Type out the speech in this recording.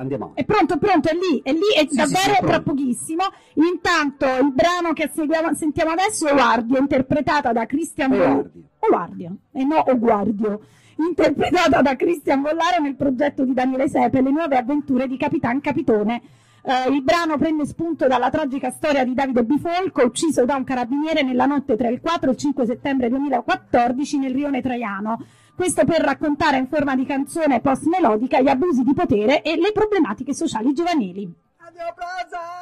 andiamo. È pronto, è lì, è Sì, davvero sì, tra pochissimo. Intanto il brano che sentiamo adesso è Oguardio, interpretata da Christian Oguardio, interpretata da Christian Vollaro nel progetto di Daniele Sepe, Le nuove avventure di Capitan Capitone. Il brano prende spunto dalla tragica storia di Davide Bifolco, ucciso da un carabiniere nella notte tra il 4 e il 5 settembre 2014 nel Rione Traiano. Questo per raccontare in forma di canzone post-melodica gli abusi di potere e le problematiche sociali giovanili.